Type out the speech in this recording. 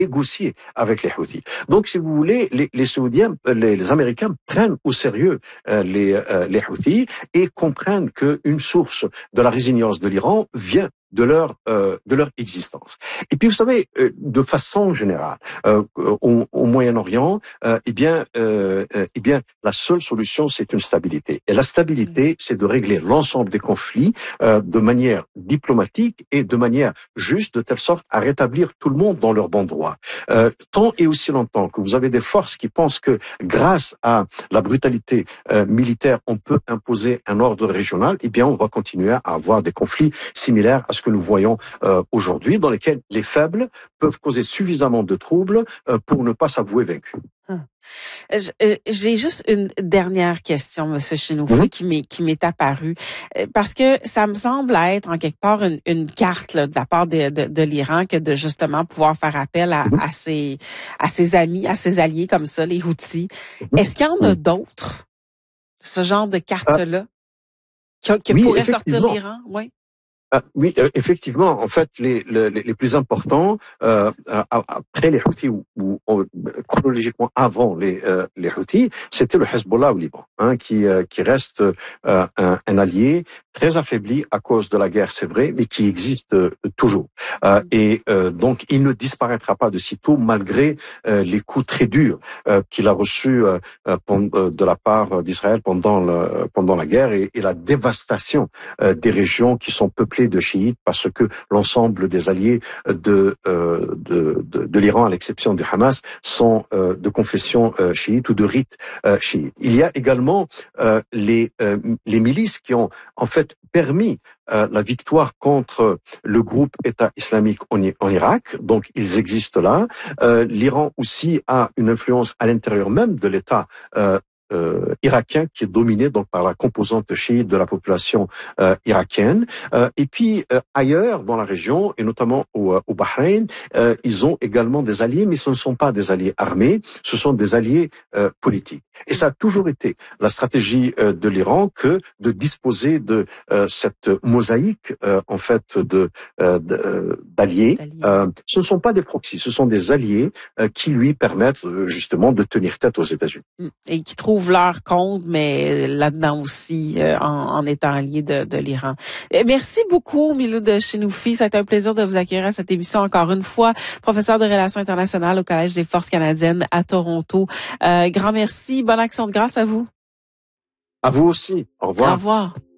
négocier avec les Houthis. Donc, si vous voulez, les Saoudiens, les Américains prennent au sérieux les Houthis et comprennent qu'une source de la résilience de l'Iran vient de leur existence. Et puis, vous savez, de façon générale, au Moyen-Orient, la seule solution, c'est une stabilité. Et la stabilité, c'est de régler l'ensemble des conflits de manière diplomatique et de manière juste, de telle sorte à rétablir tout le monde dans leur bon droit. Tant et aussi longtemps que vous avez des forces qui pensent que grâce à la brutalité militaire, on peut imposer un ordre régional, eh bien, on va continuer à avoir des conflits similaires à ce que nous voyons aujourd'hui, dans lesquels les faibles peuvent causer suffisamment de troubles pour ne pas s'avouer vaincus. J'ai juste une dernière question, Monsieur Chenoufoui, qui m'est apparue, parce que ça me semble être en quelque part une carte là, de la part de l'Iran que de justement pouvoir faire appel à ses amis, à ses alliés comme ça, les Houthis. Est-ce qu'il y en a d'autres, ce genre de cartes-là, qui pourraient sortir l'Iran? Oui. Oui, effectivement. En fait, les plus importants après les Houthis ou chronologiquement avant les Houthis, c'était le Hezbollah au Liban, qui reste un allié très affaibli à cause de la guerre, c'est vrai, mais qui existe toujours. Donc, il ne disparaîtra pas de sitôt malgré les coups très durs qu'il a reçus de la part d'Israël pendant la guerre et la dévastation des régions qui sont peuplées de chiites, parce que l'ensemble des alliés de l'Iran, à l'exception du Hamas, sont de confession chiite ou de rite chiite. Il y a également les milices qui ont en fait permis la victoire contre le groupe État islamique en Irak. Donc, ils existent là. L'Iran aussi a une influence à l'intérieur même de l'État irakien, qui est dominé donc par la composante chiite de la population irakienne. Et puis ailleurs dans la région, et notamment au Bahreïn, ils ont également des alliés, mais ce ne sont pas des alliés armés, ce sont des alliés politiques. Et ça a toujours été la stratégie de l'Iran que de disposer de cette mosaïque en fait d'alliés. Ce ne sont pas des proxys, ce sont des alliés qui lui permettent justement de tenir tête aux États-Unis. Et qui trouvent leur compte, mais là-dedans aussi, en étant alliés de l'Iran. Merci beaucoup, Miloud Chenoufoui. Ça a été un plaisir de vous accueillir à cette émission encore une fois. Professeur de Relations internationales au Collège des Forces canadiennes à Toronto. Grand merci. Bonne action de grâce à vous. À vous aussi. Au revoir. Au revoir.